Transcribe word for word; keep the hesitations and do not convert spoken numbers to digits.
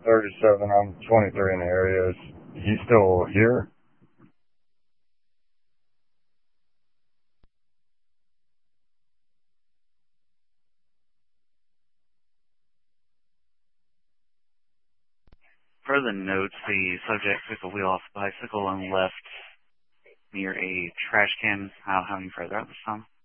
thirty-seven. I'm twenty-three in the area. Is he still here? Per the notes, the subject took a wheel off the bicycle and left near a trash can. How, how many further out this time?